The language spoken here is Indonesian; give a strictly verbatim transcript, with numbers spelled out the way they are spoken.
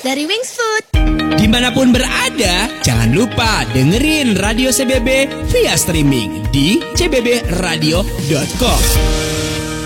dari Wings Food. Dimanapun berada, jangan lupa dengerin Radio C B B via streaming di c b b radio dot com.